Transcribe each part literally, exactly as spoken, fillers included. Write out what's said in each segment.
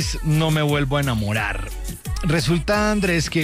No me vuelvo a enamorar. Resulta, Andrés, que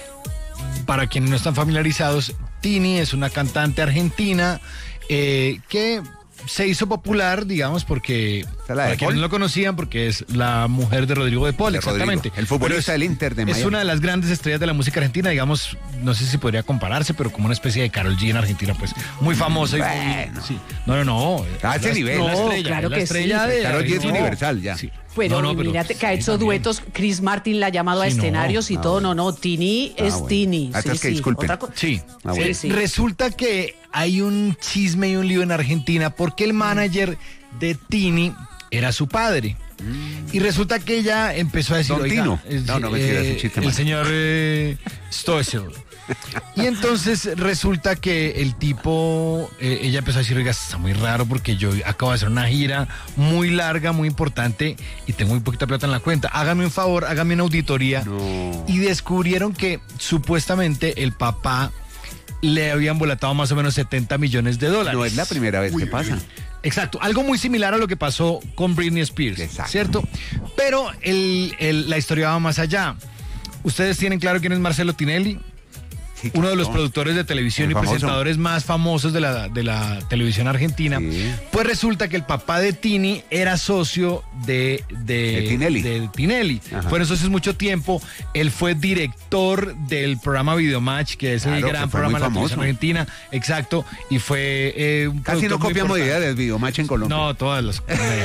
para quienes no están familiarizados, Tini es una cantante argentina eh, que se hizo popular, digamos, porque para quienes no lo conocían, porque es la mujer de Rodrigo de Paul, de exactamente. Rodrigo, el futbolista del Inter de Miami. Es una de las grandes estrellas de la música argentina, digamos, no sé si podría compararse, pero como una especie de Karol G en Argentina, pues muy famosa. Bueno. Y muy, sí. No, no, no. A ese nivel. No, la estrella, claro la que estrella sí. de Karol G es no. universal ya. Sí. Pero no, no, pero mírate que ha sí, hecho también. duetos, Chris Martin la ha llamado a Sí, no. escenarios y Ah, todo, bueno. no, no, Tini Ah, es bueno. Tini. Ah, Sí, es que sí. disculpen. Otra co- Sí. Ah, bueno. sí, sí. Resulta que hay un chisme y un lío en Argentina porque el manager de Tini era su padre. Y resulta que ella empezó a decir, Don oiga, Tino. es- No, no, mentira, es un chiste el malo. señor eh, Stoessel. Y entonces resulta que el tipo, eh, ella empezó a decir, oiga, está muy raro porque yo acabo de hacer una gira muy larga, muy importante y tengo muy poquita plata en la cuenta. Hágame un favor, hágame una auditoría. No. Y descubrieron que supuestamente el papá le habían volatado más o menos setenta millones de dólares. No es la primera vez que pasa. Exacto, algo muy similar a lo que pasó con Britney Spears, Exacto. ¿cierto? Pero el, el- la historia va más allá. ¿Ustedes tienen claro quién es Marcelo Tinelli? Sí, Uno de los claro. productores de televisión Muy y famoso. presentadores más famosos de la, de la televisión argentina. Sí. Pues resulta que el papá de Tini era socio de, de, De Tinelli. de Tinelli. Ajá. Fueron socios mucho tiempo. Él fue director del programa Videomatch, que es el Claro, gran que fue programa muy de la televisión famoso. argentina. Exacto. Y fue eh, un Casi no productor muy copiamos importante. idea del videomatch en Colombia. No, todas las.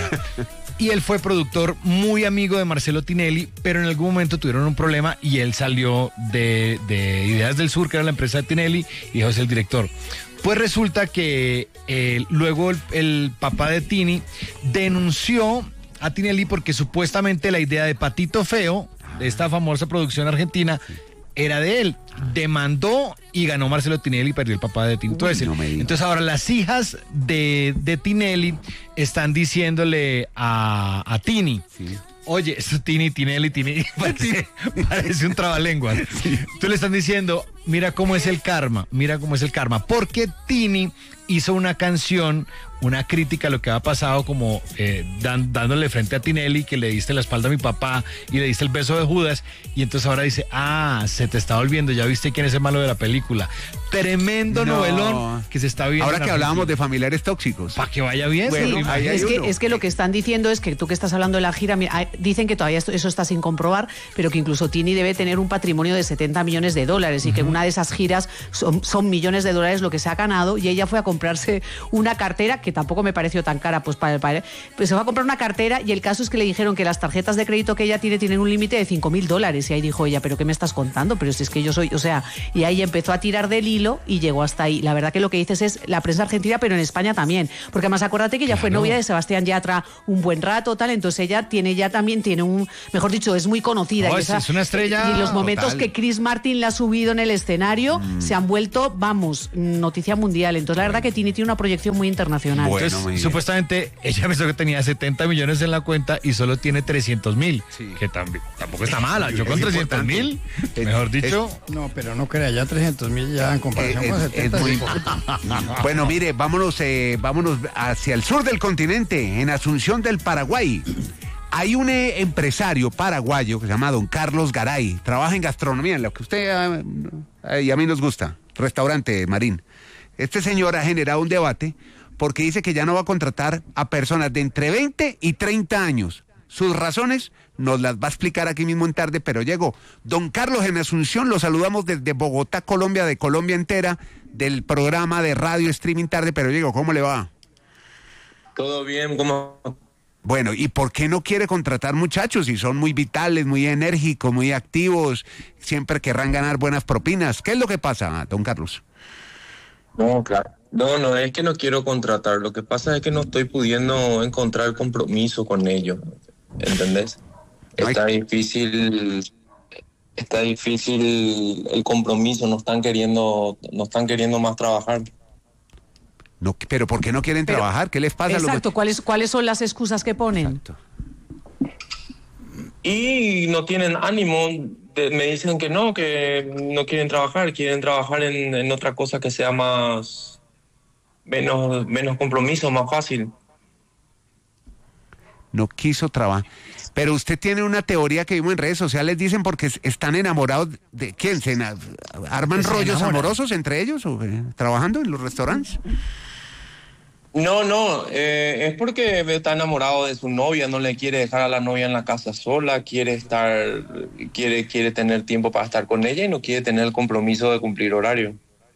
Y él fue productor muy amigo de Marcelo Tinelli, pero en algún momento tuvieron un problema y él salió de, de Ideas del Sur, que era la empresa de Tinelli, y dejó de ser el director. Pues resulta que eh, luego el, el papá de Tini denunció a Tinelli porque supuestamente la idea de Patito Feo, de esta famosa producción argentina, era de él. Demandó y ganó Marcelo Tinelli y perdió el papá de Tini. Entonces, no me digas. entonces ahora las hijas de, de Tinelli están diciéndole a, a Tini, Sí. oye, eso Tini, Tinelli, Tini, parece, parece un trabalenguas. Entonces le están diciendo, mira cómo es el karma, mira cómo es el karma. Porque Tini hizo una canción, una crítica a lo que ha pasado, como eh, dan- dándole frente a Tinelli, que le diste la espalda a mi papá y le diste el beso de Judas, y entonces ahora dice, ah, se te está volviendo, ya viste quién es el malo de la película. Tremendo No. novelón que se está viendo. Ahora que hablábamos de familiares tóxicos. Para que vaya bien, Bueno, sí, ahí hay Es que, uno. es que lo que están diciendo es que tú que estás hablando de la gira, mira, hay- dicen que todavía esto- eso está sin comprobar, pero que incluso Tini debe tener un patrimonio de setenta millones de dólares y que una de esas giras son, son millones de dólares lo que se ha ganado, y ella fue a comprarse una cartera que tampoco me pareció tan cara, pues para el padre, pues se fue a comprar una cartera, y el caso es que le dijeron que las tarjetas de crédito que ella tiene tienen un límite de cinco mil dólares, y ahí dijo ella, pero ¿qué me estás contando? Pero si es que yo soy, o sea, y ahí empezó a tirar del hilo y llegó hasta ahí. La verdad que lo que dices es la prensa argentina, pero en España también, porque además acuérdate que ella fue Claro. novia de Sebastián Yatra un buen rato, tal, entonces ella tiene ya también, tiene un, mejor dicho, es muy conocida. No, y es- es una estrella Y los momentos total. que Chris Martin la ha subido en el escenario se han vuelto, vamos, noticia mundial. Entonces la verdad que Tini tiene una proyección muy internacional. Bueno, Entonces, muy bien. supuestamente, ella pensó que tenía setenta millones en la cuenta y solo tiene trescientos mil. Sí. Que también, tampoco está mala. Yo Es con trescientos mil, importante. mejor Es- dicho. No, pero no crea, ya trescientos mil ya en comparación Eh, con es- setenta. es muy- es poquito. Bueno, mire, vámonos, eh, vámonos hacia el sur del continente, en Asunción del Paraguay. Hay un eh, empresario paraguayo que se llama don Carlos Garay, trabaja en gastronomía, en lo que usted ah, eh, y a mí nos gusta, restaurante Marín. Este señor ha generado un debate porque dice que ya no va a contratar a personas de entre veinte y treinta años. Sus razones nos las va a explicar aquí mismo en tarde, pero llegó don Carlos en Asunción, lo saludamos desde Bogotá, Colombia, de Colombia entera, del programa de radio streaming tarde, pero llegó, ¿cómo le va? Todo bien, ¿cómo? Bueno, ¿y por qué no quiere contratar muchachos si son muy vitales, muy enérgicos, muy activos, siempre querrán ganar buenas propinas? ¿Qué es lo que pasa, don Carlos? No, claro. No, no es que no quiero contratar. Lo que pasa es que no estoy pudiendo encontrar compromiso con ellos. ¿Entendés? No hay- Está difícil, está difícil el compromiso. No están queriendo, no están queriendo más trabajar. No, pero ¿por qué no quieren Pero- trabajar? ¿Qué les pasa? a los Exacto, much- ¿cuáles, ¿cuáles son las excusas que ponen? Exacto. Y no tienen ánimo. De- me dicen que no, que no quieren trabajar, quieren trabajar en, en otra cosa que sea más, menos, menos compromiso, más fácil. No quiso trabajar. Pero usted tiene una teoría que vimos en redes sociales, dicen porque es- están enamorados de quién, se ena- arman Se rollos enamoran. amorosos entre ellos o eh, trabajando en los restaurantes. No, no, eh, es porque está enamorado de su novia, no le quiere dejar a la novia en la casa sola, quiere estar, quiere, quiere tener tiempo para estar con ella y no quiere tener el compromiso de cumplir horario.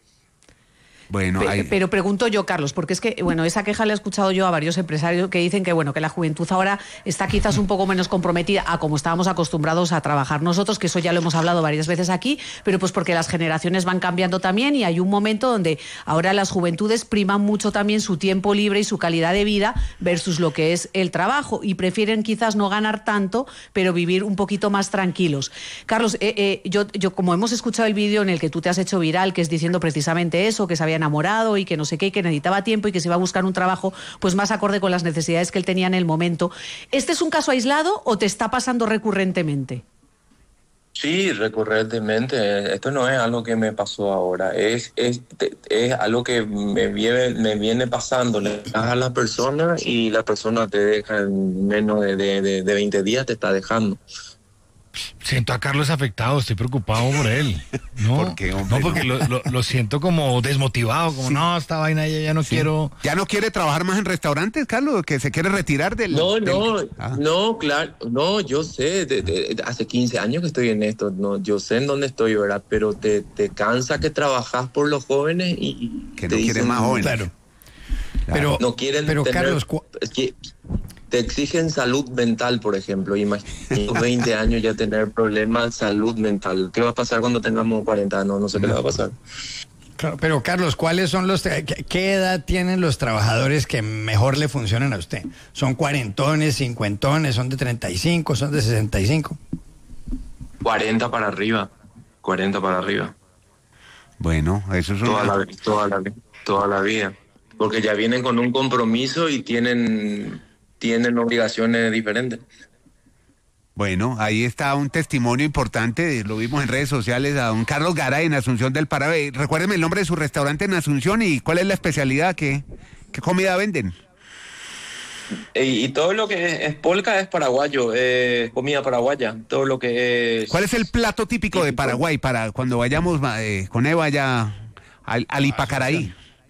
Bueno, Pe- hay- Pero pregunto yo, Carlos, porque es que, bueno, esa queja la he escuchado yo a varios empresarios que dicen que, bueno, que la juventud ahora está quizás un poco menos comprometida a como estábamos acostumbrados a trabajar nosotros, que eso ya lo hemos hablado varias veces aquí, pero pues porque las generaciones van cambiando también y hay un momento donde ahora las juventudes priman mucho también su tiempo libre y su calidad de vida versus lo que es el trabajo y prefieren quizás no ganar tanto, pero vivir un poquito más tranquilos. Carlos, eh, eh, yo, yo como hemos escuchado el vídeo en el que tú te has hecho viral, que es diciendo precisamente eso, que se había enamorado y que no sé qué, y que necesitaba tiempo y que se iba a buscar un trabajo pues más acorde con las necesidades que él tenía en el momento. ¿Este es un caso aislado o te está pasando recurrentemente? Sí, recurrentemente. Esto no es algo que me pasó ahora, es, es, es algo que me viene, me viene pasando. Le das a la persona y la persona te deja en menos de, de, de, de veinte días, te está dejando. Siento a Carlos afectado, estoy preocupado por él. No, ¿Por qué, hombre? no porque lo, lo- lo siento como desmotivado, como no, esta vaina ya, ya no quiero. ¿Ya no quiere trabajar más en restaurantes, Carlos? ¿Que se quiere retirar del...? No, del- no, Ah. no, claro, no, yo sé, de- de- de- hace quince años que estoy en esto, no, yo sé en dónde estoy, ¿verdad? Pero te, te cansa que trabajas por los jóvenes y Que te no quiere dicen, más jóvenes. Claro. Pero, no quieren pero tener, Carlos, cu- es que te exigen salud mental, por ejemplo, imagínate veinte años ya tener problemas de salud mental, ¿qué va a pasar cuando tengamos cuarenta? No, no sé qué le va a pasar. claro, pero Carlos, ¿cuáles son los, qué, qué edad tienen los trabajadores que mejor le funcionan a usted? ¿Son cuarentones, cincuentones, son de treinta y cinco, son de sesenta y cinco? cuarenta para arriba, cuarenta para arriba. Bueno, eso es Toda una... la, toda la, toda la vida. Porque ya vienen con un compromiso y tienen, tienen obligaciones diferentes. Bueno, ahí está un testimonio importante, lo vimos en redes sociales, a don Carlos Garay en Asunción del Paraguay. Recuérdeme el nombre de su restaurante en Asunción y cuál es la especialidad, qué, qué comida venden. Y, y todo lo que es, es polka es paraguayo, es comida paraguaya. Todo lo que es... ¿Cuál es el plato típico de Típico. Paraguay para cuando vayamos eh, con Eva ya al, al Ipacaraí?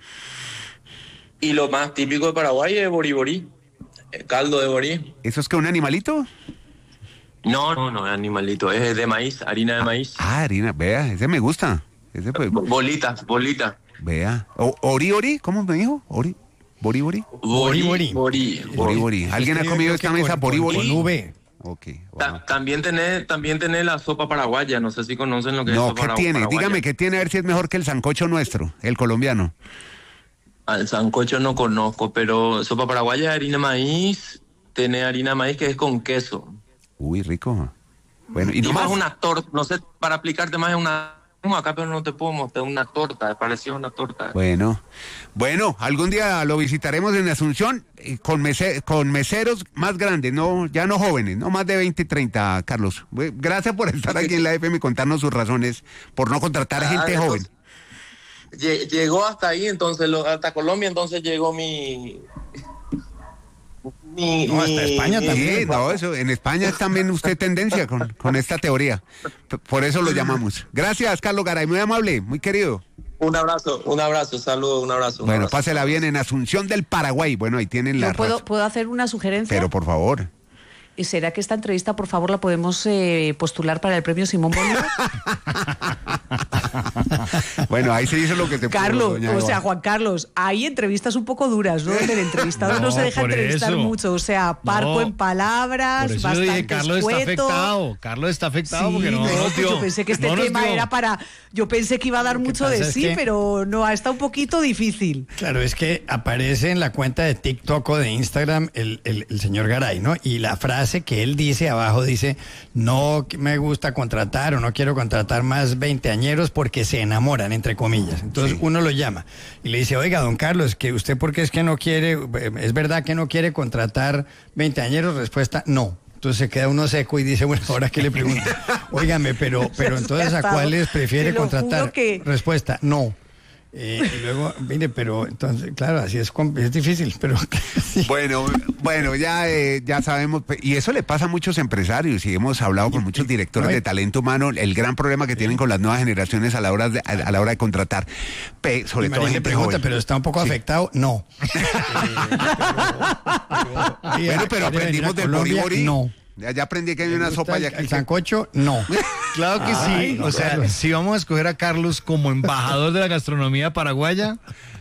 Y lo más típico de Paraguay es boriborí, el caldo de borí. ¿Eso es que un animalito? No, no, no es animalito, es de maíz, harina de maíz. Ah, harina, vea, ese me gusta. Ese pues, Bo- Bolitas, bolitas. vea. O, ori ori, ¿cómo me dijo? Ori, bori bori. Borí, Borí, borí. Bori bori. ¿Alguien ha Escribe comido yo esta que mesa con- bori con- bori? Con V. Ok. wow. Ta- También tenés, también tenés la sopa paraguaya, no sé si conocen lo que es No, sopa ¿qué para- tiene? paraguaya. Dígame qué tiene, a ver si es mejor que el sancocho nuestro, el colombiano. Al sancocho no conozco, pero sopa paraguaya es harina de maíz, tiene harina de maíz que es con queso. Uy, rico. Bueno, y Y no más más. una torta, no sé, para aplicarte más es una... no, acá pero no te puedo mostrar una torta, es parecido a una torta. Bueno, bueno, algún día lo visitaremos en Asunción eh, con, mese- con meseros más grandes, no, ya no jóvenes, no más de veinte, treinta, Carlos. Bu- Gracias por estar aquí en la F M y contarnos sus razones por no contratar Ah, gente entonces, joven. lle- Llegó hasta ahí, entonces, lo- hasta Colombia, entonces llegó mi... mi No, hasta mi- España mi- también. Sí, no, eso, en España es también usted tendencia con, con esta teoría. P- Por eso lo llamamos. Gracias, Carlos Garay, muy amable, muy querido. Un abrazo, un abrazo, saludos, un abrazo. un Bueno, abrazo. pásela bien en Asunción del Paraguay. Bueno, ahí tienen la ¿Yo puedo, razón. puedo hacer una sugerencia? Pero por favor. ¿Y será que esta entrevista, por favor, la podemos eh, postular para el premio Simón Bolívar? Bueno, ahí se hizo lo que se pudo, Carlos, doña o Eva. sea, Juan Carlos, hay entrevistas un poco duras, ¿no? Donde el entrevistador no, No, se deja por entrevistar eso. mucho, o sea, parco No, en palabras, Por eso yo bastante dije, Carlos está afectado. Carlos está afectado porque no, no, nos pues dio. yo pensé que este no nos tema dio. era para... Yo pensé que iba a dar Lo que mucho de pasa es sí, que- pero no, está un poquito difícil. Claro, es que aparece en la cuenta de TikTok o de Instagram el, el- el señor Garay, ¿no? Y la frase que él dice abajo dice, no me gusta contratar o no quiero contratar más veinteañeros porque se enamoran, entre comillas. Entonces uno lo llama y le dice, oiga, don Carlos, que usted por qué es que no quiere, es verdad que no quiere contratar veinteañeros, respuesta, no. Entonces se queda uno seco y dice, bueno, ahora que le pregunto, óigame, pero, pero entonces ¿a Desgastado. cuáles prefiere Te lo juro contratar? que- Respuesta, no. Eh, y luego, mire, pero entonces, claro, así es, es difícil, pero... sí. Bueno, bueno, ya, eh, ya sabemos, y eso le pasa a muchos empresarios, y hemos hablado con muchos directores de talento humano, el gran problema que tienen con las nuevas generaciones a la hora de, a, a la hora de contratar, Pe, sobre todo gente pregunta, joven. pero está un poco sí. afectado, no. eh, pero, pero, bueno, pero aprendimos del boriborí. No. Ya, ya aprendí que hay una sopa ya el, el sancocho, no. Claro que Ay, sí. No, o sea, Carlos. Si vamos a escoger a Carlos como embajador de la gastronomía paraguaya,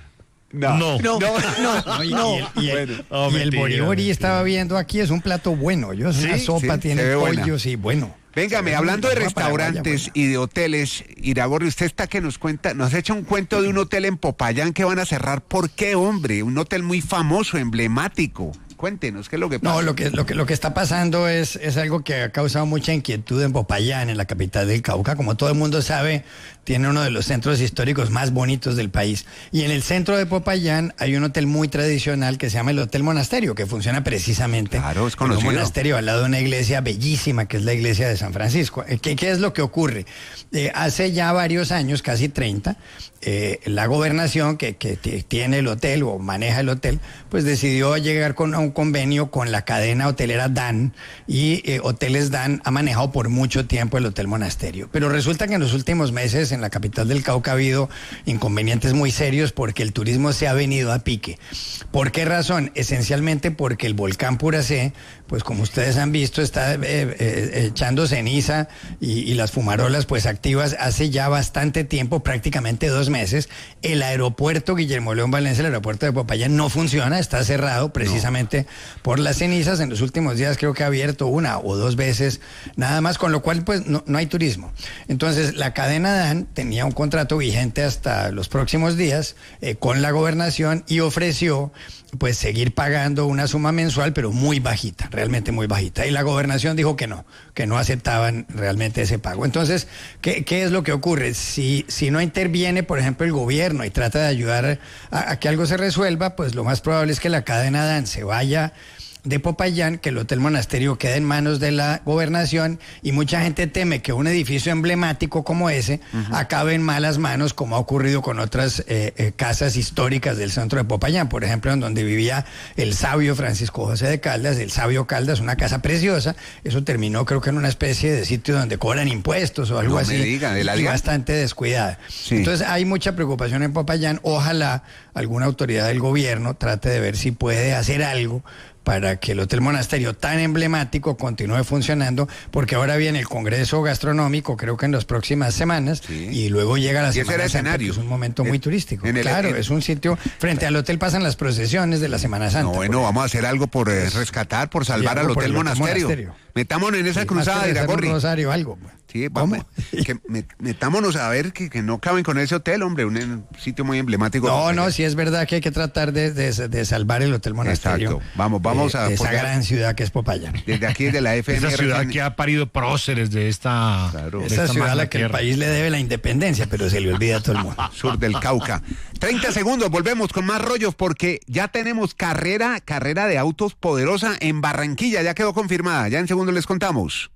no. No. No. no, no, no. Y, no. y, y, y el, bueno, oh, y el boriborí estaba viendo aquí, es un plato bueno. Yo ¿Sí? Una sopa, sí, tiene pollo, buena. Sí, bueno. Véngame, hablando de restaurantes y de hoteles, Iragorri, usted está que nos cuenta, nos echa un cuento de un hotel en Popayán que van a cerrar. ¿Por qué, hombre? Un hotel muy famoso, emblemático. Cuéntenos, ¿qué es lo que pasa? No, lo que, lo que, lo que está pasando es, es algo que ha causado mucha inquietud en Popayán, en la capital del Cauca. Como todo el mundo sabe, tiene uno de los centros históricos más bonitos del país. Y en el centro de Popayán hay un hotel muy tradicional que se llama el Hotel Monasterio, que funciona precisamente claro, es conocido. En un monasterio al lado de una iglesia bellísima, que es la iglesia de San Francisco. ¿Qué, qué es lo que ocurre? Eh, hace ya varios años, casi treinta, eh, la gobernación que, que tiene el hotel o maneja el hotel, pues decidió llegar con un convenio con la cadena hotelera Dan, y eh, Hoteles Dan ha manejado por mucho tiempo el Hotel Monasterio. Pero resulta que en los últimos meses en la capital del Cauca ha habido inconvenientes muy serios porque el turismo se ha venido a pique. ¿Por qué razón? Esencialmente porque el volcán Puracé, pues como ustedes han visto, está eh, eh, echando ceniza y, y las fumarolas pues activas hace ya bastante tiempo, prácticamente dos meses. El aeropuerto Guillermo León Valencia, el aeropuerto de Popayán, no funciona, está cerrado precisamente no. por las cenizas. En los últimos días creo que ha abierto una o dos veces nada más, con lo cual pues no, no hay turismo. Entonces la cadena Dan tenía un contrato vigente hasta los próximos días eh, con la gobernación y ofreció pues seguir pagando una suma mensual, pero muy bajita, realmente muy bajita. Y la gobernación dijo que no, que no aceptaban realmente ese pago. Entonces, ¿qué, qué es lo que ocurre? Si, si no interviene, por ejemplo, el gobierno y trata de ayudar a, a que algo se resuelva, pues lo más probable es que la cadena Dan se vaya de Popayán, que el Hotel Monasterio quede en manos de la gobernación, y mucha gente teme que un edificio emblemático como ese uh-huh. acabe en malas manos, como ha ocurrido con otras eh, eh, casas históricas del centro de Popayán, por ejemplo, en donde vivía el sabio Francisco José de Caldas, el sabio Caldas, una casa preciosa. Eso terminó creo que en una especie de sitio donde cobran impuestos o algo no así, me diga, de la y bastante descuidada. Sí. Entonces hay mucha preocupación en Popayán. Ojalá alguna autoridad del gobierno trate de ver si puede hacer algo para que el Hotel Monasterio, tan emblemático, continúe funcionando, porque ahora viene el Congreso Gastronómico, creo que en las próximas semanas, sí. y luego llega la Semana Santa, que es un momento en, muy turístico. El, claro, el, es un sitio, frente al hotel pasan las procesiones de la Semana Santa. No, bueno, vamos a hacer algo por eh, rescatar, por salvar al Hotel, el Monasterio. Monasterio. Metámonos en esa sí, cruzada, Iragorri. Rosario, algo. Sí, vamos, que metámonos a ver que, que no caben con ese hotel, hombre, un, un sitio muy emblemático. No, no, sí es verdad que hay que tratar de, de, de salvar el Hotel Monasterio. Exacto, vamos, vamos a... De esa gran ciudad que es Popayán. Desde aquí, de la F M R. Esa ciudad que ha parido próceres de esta... Claro, de esa esta ciudad a la que tierra. El país le debe la independencia, pero se le olvida a todo el mundo. Sur del Cauca. treinta segundos, volvemos con más rollos, porque ya tenemos carrera, carrera de autos poderosa en Barranquilla, ya quedó confirmada, ya en segundos les contamos.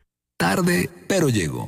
Tarde, pero llego.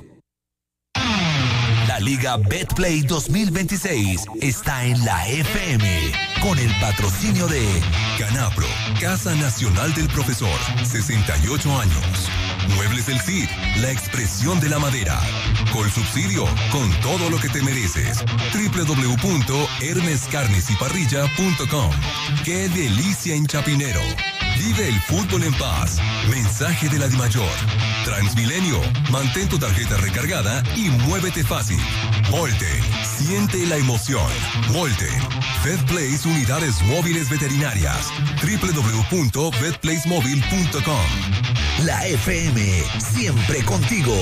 La Liga Betplay dos mil veintiséis está en la F M con el patrocinio de Canapro, Casa Nacional del Profesor, sesenta y ocho años. Muebles del Cid, la expresión de la madera. Colsubsidio, con todo lo que te mereces. doble u doble u doble u punto hermes carnes y parrilla punto com. ¡Qué delicia en Chapinero! Vive el fútbol en paz. Mensaje de la Dimayor. Transmilenio, mantén tu tarjeta recargada y muévete fácil. Volten, siente la emoción. Volten. VetPlace Unidades Móviles Veterinarias. doble u doble u doble u punto vet place móvil punto com. La F M, siempre contigo.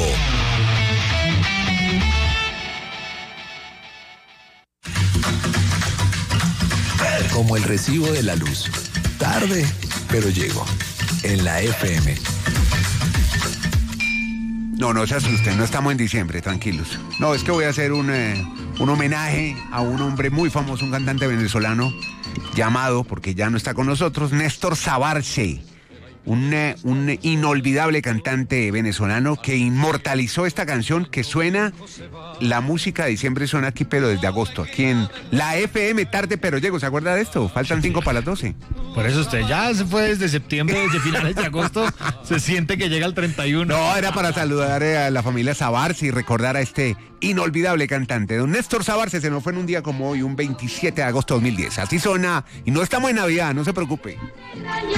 Como el recibo de la luz. Tarde, pero llego. En la F M. No, no se asusten, no estamos en diciembre, tranquilos. No, es que voy a hacer un, eh, un homenaje a un hombre muy famoso, un cantante venezolano, llamado, porque ya no está con nosotros, Néstor Sabarce. un, eh, un inolvidable cantante venezolano que inmortalizó esta canción que suena, la música de diciembre suena aquí, pero desde agosto, aquí en la F M Tarde Pero Llego. ¿Se acuerda de esto? Faltan cinco para las doce. Por eso usted ya se fue desde septiembre, desde finales de agosto, se siente que llega el treinta y uno. No, era para saludar a la familia Sabarce y recordar a este inolvidable cantante. Don Néstor Sabarce se nos fue en un día como hoy, un veintisiete de agosto de dos mil diez. Así suena, y no estamos en Navidad, no se preocupe.